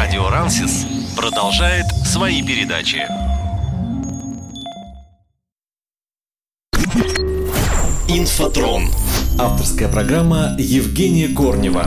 Радио Рансис продолжает свои передачи. Инфотрон. Авторская программа Евгения Корнева.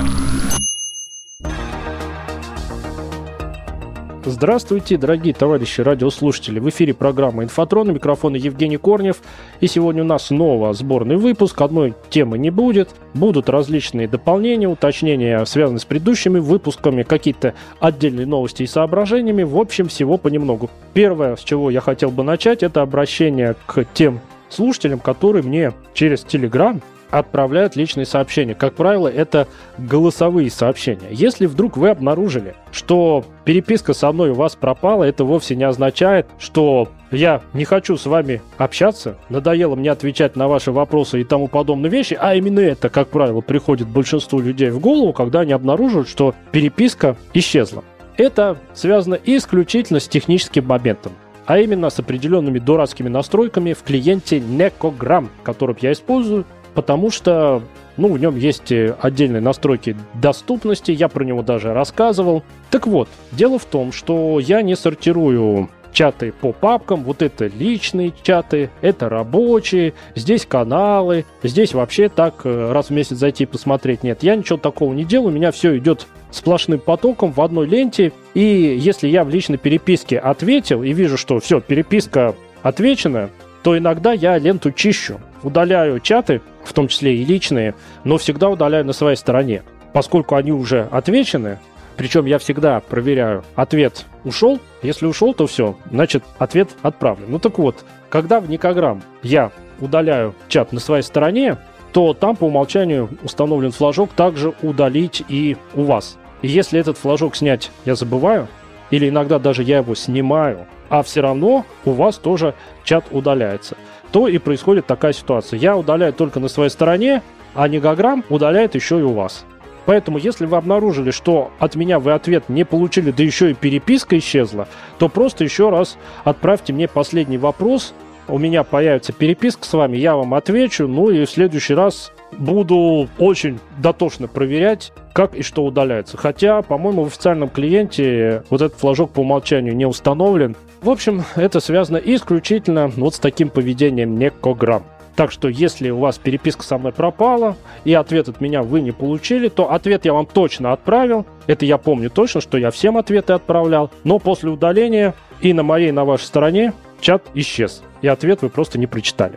Здравствуйте, дорогие товарищи радиослушатели. В эфире программа «Инфотрон», у микрофона Евгений Корнев. И сегодня у нас снова сборный выпуск. Одной темы не будет. Будут различные дополнения, уточнения, связанные с предыдущими выпусками, какие-то отдельные новости и соображениями. В общем, всего понемногу. Первое, с чего я хотел бы начать, это обращение к тем слушателям, которые мне через Telegram отправляют личные сообщения. Как правило, это голосовые сообщения. Если вдруг вы обнаружили, что переписка со мной у вас пропала, это вовсе не означает, что я не хочу с вами общаться, надоело мне отвечать на ваши вопросы и тому подобные вещи, а именно это, как правило, приходит большинству людей в голову, когда они обнаруживают, что переписка исчезла. Это связано исключительно с техническим моментом, а именно с определенными дурацкими настройками в клиенте Nekogram, который я использую, потому что, в нем есть отдельные настройки доступности, я про него даже рассказывал. Так вот, дело в том, что я не сортирую чаты по папкам, вот это личные чаты, это рабочие, здесь каналы, здесь вообще так раз в месяц зайти и посмотреть. Нет, я ничего такого не делаю, у меня все идет сплошным потоком в одной ленте, и если я в личной переписке ответил и вижу, что все, переписка отвечена, то иногда я ленту чищу, удаляю чаты, в том числе и личные, но всегда удаляю на своей стороне. Поскольку они уже отвечены, причем я всегда проверяю, ответ ушел. Если ушел, то все, значит, ответ отправлен. Так вот, когда в Nekogram я удаляю чат на своей стороне, то там по умолчанию установлен флажок также удалить и у вас. И если этот флажок снять я забываю, или иногда даже я его снимаю, а все равно у вас тоже чат удаляется, то и происходит такая ситуация. Я удаляю только на своей стороне, а Nekogram удаляет еще и у вас. Поэтому, если вы обнаружили, что от меня вы ответ не получили, да еще и переписка исчезла, то просто еще раз отправьте мне последний вопрос. У меня появится переписка с вами, я вам отвечу, и в следующий раз буду очень дотошно проверять, как и что удаляется. Хотя, по-моему, в официальном клиенте вот этот флажок по умолчанию не установлен. В общем, это связано исключительно с таким поведением Nekogram. Так что, если у вас переписка со мной пропала, и ответ от меня вы не получили, то ответ я вам точно отправил. Это я помню точно, что я всем ответы отправлял. Но после удаления и на моей, и на вашей стороне чат исчез. И ответ вы просто не прочитали.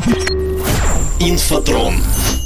Инфотрон.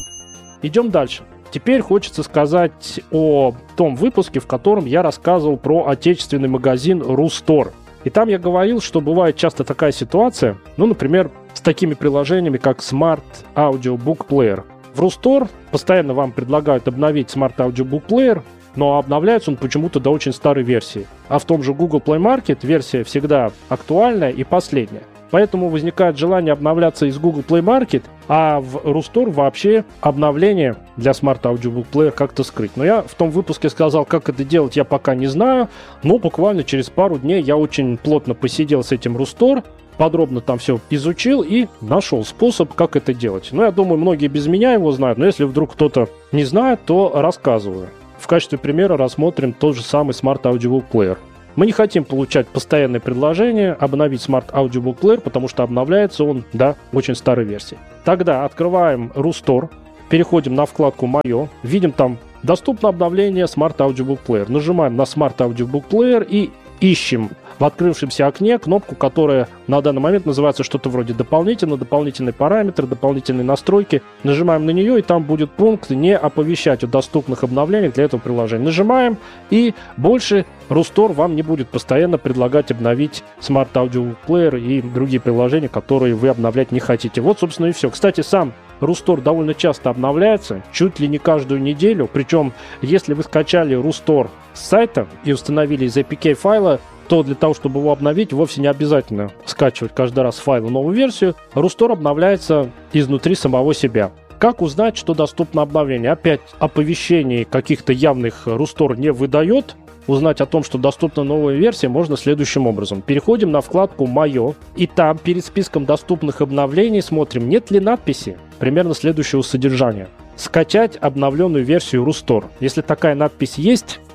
Идем дальше. Теперь хочется сказать о том выпуске, в котором я рассказывал про отечественный магазин RuStore. И там я говорил, что бывает часто такая ситуация, например, с такими приложениями, как Smart Audio Book Player. В RuStore постоянно вам предлагают обновить Smart Audio Book Player, но обновляется он почему-то до очень старой версии. А в том же Google Play Market версия всегда актуальная и последняя. Поэтому возникает желание обновляться из Google Play Market, а в RuStore вообще обновление для Smart Audio Book Player как-то скрыть. Но я в том выпуске сказал, как это делать, я пока не знаю, но буквально через пару дней я очень плотно посидел с этим RuStore, подробно там все изучил и нашел способ, как это делать. Я думаю, многие без меня его знают, но если вдруг кто-то не знает, то рассказываю. В качестве примера рассмотрим тот же самый Smart Audio Book Player. Мы не хотим получать постоянное предложение обновить Smart Audio Book Player, потому что обновляется он до очень старой версии. Тогда открываем RuStore, переходим на вкладку «Мое», видим там «Доступно обновление Smart Audio Book Player». Нажимаем на Smart Audio Book Player и ищем в открывшемся окне кнопку, которая на данный момент называется что-то вроде дополнительные параметры, дополнительные настройки. Нажимаем на нее, и там будет пункт «Не оповещать о доступных обновлениях для этого приложения». Нажимаем, и больше RuStore вам не будет постоянно предлагать обновить Smart Audio Player и другие приложения, которые вы обновлять не хотите. Вот, собственно, и все. Кстати, сам RuStore довольно часто обновляется, чуть ли не каждую неделю. Причем, если вы скачали RuStore с сайта и установили из APK файла, то для того, чтобы его обновить, вовсе не обязательно скачивать каждый раз файл новую версию. RuStore обновляется изнутри самого себя. Как узнать, что доступно обновление? Опять оповещений каких-то явных RuStore не выдает. Узнать о том, что доступна новая версия, можно следующим образом. Переходим на вкладку «Мое», и там перед списком доступных обновлений смотрим, нет ли надписи примерно следующего содержания. Скачать обновленную версию RuStore. Если такая надпись есть,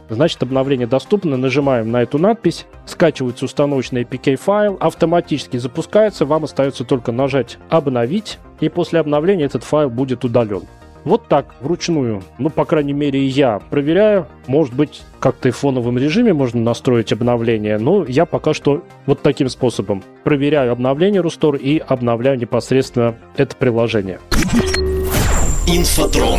значит обновление доступно, нажимаем на эту надпись, скачивается установочный APK-файл, автоматически запускается, вам остается только нажать «Обновить», и после обновления этот файл будет удален. Вот так, вручную, по крайней мере, я проверяю. Может быть, как-то и в фоновом режиме можно настроить обновление, но я пока что вот таким способом проверяю обновление Rustore и обновляю непосредственно это приложение. Инфотрон.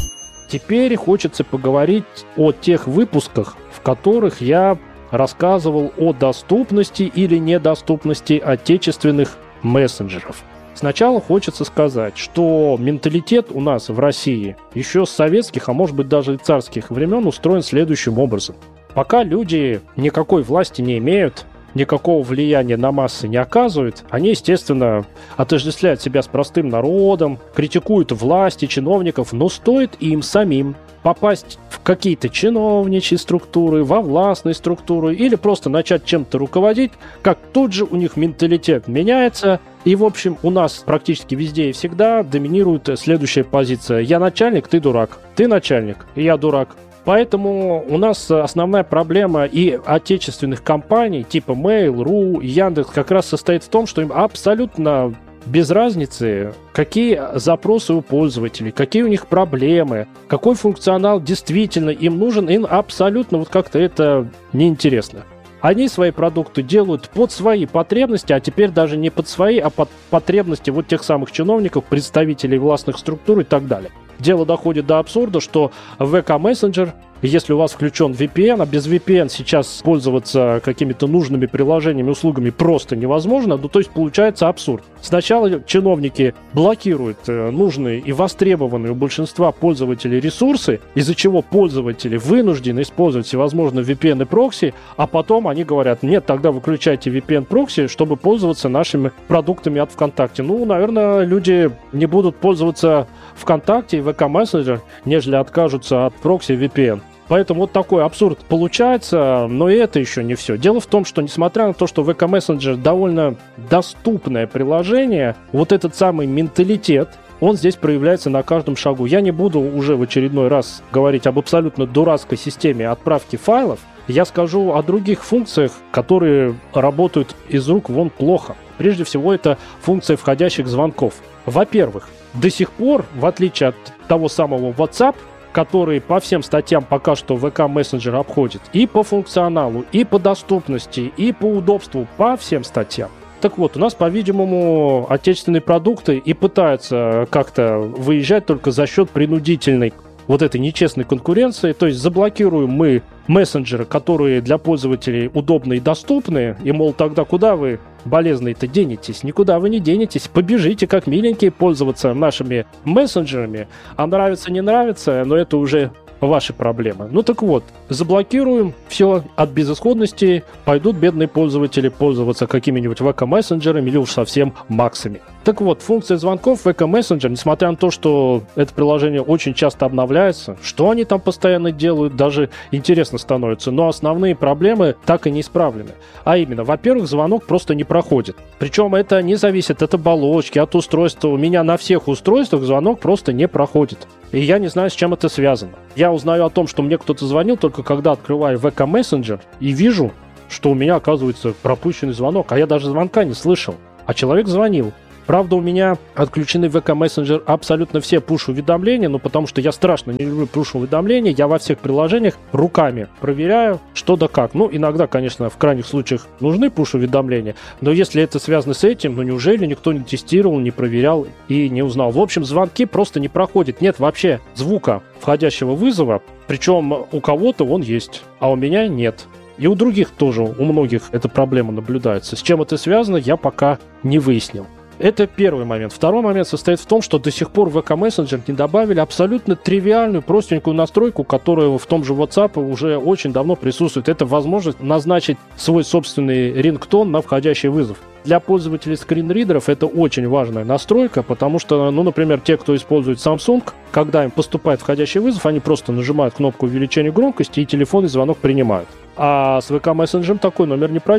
Теперь хочется поговорить о тех выпусках, в которых я рассказывал о доступности или недоступности отечественных мессенджеров. Сначала хочется сказать, что менталитет у нас в России еще с советских, а может быть даже и царских времен устроен следующим образом. Пока люди никакой власти не имеют, никакого влияния на массы не оказывают, они, естественно, отождествляют себя с простым народом, критикуют власти, чиновников, но стоит им самим попасть в какие-то чиновничьи структуры, во властные структуры или просто начать чем-то руководить, как тут же у них менталитет меняется. И, в общем, у нас практически везде и всегда доминирует следующая позиция. Я начальник, ты дурак. Ты начальник, и я дурак. Поэтому у нас основная проблема и отечественных компаний типа Mail.ru, Яндекс как раз состоит в том, что им абсолютно без разницы, какие запросы у пользователей, какие у них проблемы, какой функционал действительно им нужен, им абсолютно как-то это неинтересно. Они свои продукты делают под свои потребности, а теперь даже не под свои, а под потребности тех самых чиновников, представителей властных структур и так далее. Дело доходит до абсурда, что VK Messenger, если у вас включен VPN, а без VPN сейчас пользоваться какими-то нужными приложениями, услугами просто невозможно, то есть получается абсурд. Сначала чиновники блокируют нужные и востребованные у большинства пользователей ресурсы, из-за чего пользователи вынуждены использовать всевозможные VPN и прокси, а потом они говорят: нет, тогда выключайте VPN-прокси, чтобы пользоваться нашими продуктами от ВКонтакте. Наверное, люди не будут пользоваться ВКонтакте и VK Messenger, нежели откажутся от прокси VPN. Поэтому такой абсурд получается, но и это еще не все. Дело в том, что несмотря на то, что VK Messenger довольно доступное приложение, этот самый менталитет, он здесь проявляется на каждом шагу. Я не буду уже в очередной раз говорить об абсолютно дурацкой системе отправки файлов. Я скажу о других функциях, которые работают из рук вон плохо. Прежде всего, это функция входящих звонков. Во-первых, до сих пор, в отличие от того самого WhatsApp, который по всем статьям пока что VK Messenger обходит, и по функционалу, и по доступности, и по удобству, по всем статьям. Так вот, у нас, по-видимому, отечественные продукты и пытаются как-то выезжать только за счет принудительной этой нечестной конкуренции. То есть заблокируем мы мессенджеры, которые для пользователей удобны и доступны, и, мол, тогда куда вы, болезные-то, денетесь? Никуда вы не денетесь. Побежите, как миленькие, пользоваться нашими мессенджерами. А нравится, не нравится, но это уже ваши проблемы. Так вот, заблокируем все от безысходности, пойдут бедные пользователи пользоваться какими-нибудь VK мессенджерами или уж совсем максами. Так вот, функция звонков VK Messenger, несмотря на то, что это приложение очень часто обновляется, что они там постоянно делают, даже интересно становится, но основные проблемы так и не исправлены. А именно, во-первых, звонок просто не проходит. Причем это не зависит от оболочки, от устройства. У меня на всех устройствах звонок просто не проходит. И я не знаю, с чем это связано. Я узнаю о том, что мне кто-то звонил, только когда открываю VK Messenger и вижу, что у меня, оказывается, пропущенный звонок, а я даже звонка не слышал. А человек звонил. Правда, у меня отключены в VK Messenger абсолютно все пуш-уведомления, потому что я страшно не люблю пуш-уведомления, я во всех приложениях руками проверяю, что да как. Иногда, конечно, в крайних случаях нужны пуш-уведомления, но если это связано с этим, неужели никто не тестировал, не проверял и не узнал? В общем, звонки просто не проходят, нет вообще звука входящего вызова, причем у кого-то он есть, а у меня нет. И у других тоже, у многих эта проблема наблюдается. С чем это связано, я пока не выяснил. Это первый момент. Второй момент состоит в том, что до сих пор в VK Messenger не добавили абсолютно тривиальную, простенькую настройку, которая в том же WhatsApp уже очень давно присутствует. Это возможность назначить свой собственный рингтон на входящий вызов. Для пользователей скринридеров это очень важная настройка, потому что, например, те, кто использует Samsung, когда им поступает входящий вызов, они просто нажимают кнопку увеличения громкости, и телефонный звонок принимают. А с VK Messenger такой номер не пройдет.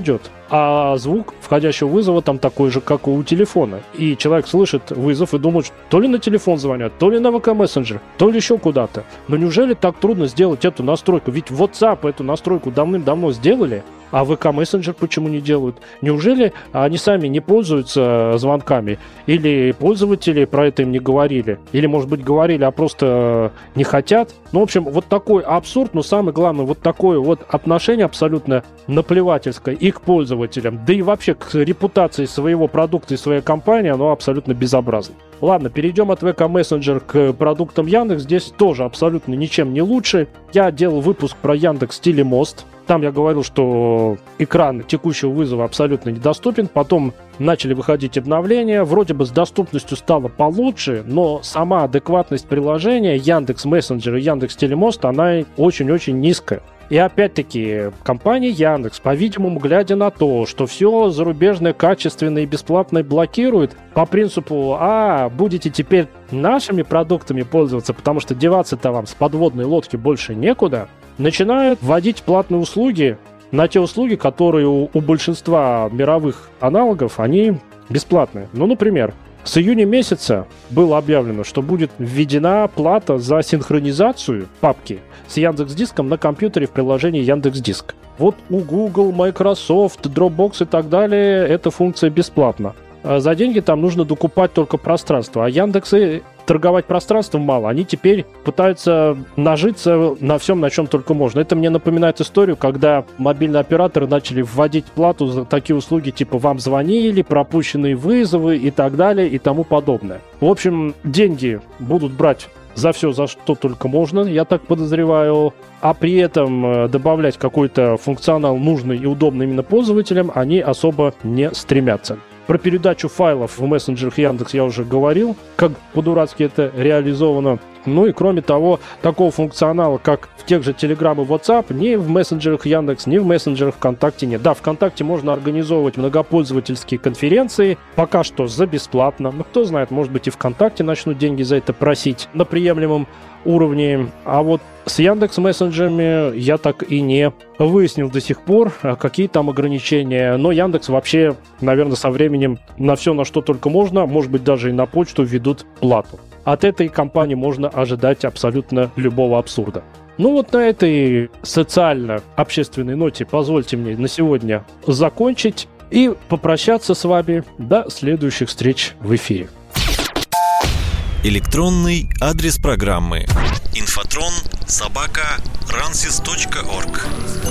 а звук входящего вызова там такой же, как у телефона. И человек слышит вызов и думает, то ли на телефон звонят, то ли на ВК-мессенджер, то ли еще куда-то. Но неужели так трудно сделать эту настройку? Ведь в WhatsApp эту настройку давным-давно сделали, а ВК-мессенджер почему не делают? Неужели они сами не пользуются звонками? Или пользователи про это им не говорили? Или, может быть, говорили, а просто не хотят? Ну, в общем, вот такой абсурд, но самое главное, вот такое вот отношение абсолютно наплевательское и к пользователям, да и вообще к репутации своего продукта и своей компании, оно абсолютно безобразно. Ладно, перейдем от ВК-мессенджер к продуктам Яндекс. Здесь тоже абсолютно ничем не лучше. Я делал выпуск про Яндекс.Телемост. Там я говорил, что экран текущего вызова абсолютно недоступен. Потом начали выходить обновления. Вроде бы с доступностью стало получше, но сама адекватность приложения Яндекс.Мессенджер и Яндекс.Телемост, она очень-очень низкая. И опять-таки, компания Яндекс, по-видимому, глядя на то, что все зарубежное, качественное и бесплатное блокирует, по принципу, будете теперь нашими продуктами пользоваться, потому что деваться-то вам с подводной лодки больше некуда, начинают вводить платные услуги на те услуги, которые у большинства мировых аналогов, они бесплатные. Ну, например, с июня месяца было объявлено, что будет введена плата за синхронизацию папки с Яндекс.Диском на компьютере в приложении Яндекс.Диск. Вот у Google, Microsoft, Dropbox и так далее эта функция бесплатна. За деньги там нужно докупать только пространство, а Яндексы торговать пространством мало. Они теперь пытаются нажиться на всем, на чем только можно. Это мне напоминает историю, когда мобильные операторы начали вводить плату за такие услуги, типа вам звонили, пропущенные вызовы и так далее и тому подобное. В общем, деньги будут брать за все, за что только можно, я так подозреваю, а при этом добавлять какой-то функционал нужный и удобный именно пользователям они особо не стремятся. Про передачу файлов в мессенджерах Яндекс я уже говорил, как по-дурацки это реализовано. Ну и кроме того, такого функционала, как в тех же Telegram и WhatsApp, ни в мессенджерах Яндекс, ни в мессенджерах ВКонтакте нет. Да, ВКонтакте можно организовывать многопользовательские конференции, пока что за бесплатно. Но кто знает, может быть и ВКонтакте начнут деньги за это просить на приемлемом уровне. А вот с Яндекс.Мессенджерами я так и не выяснил до сих пор, какие там ограничения. Но Яндекс вообще, наверное, со временем на все, на что только можно, может быть, даже и на почту введут плату. От этой компании можно ожидать абсолютно любого абсурда. Ну вот на этой социально-общественной ноте позвольте мне на сегодня закончить и попрощаться с вами до следующих встреч в эфире. Электронный адрес программы: infotrон@ransys.org.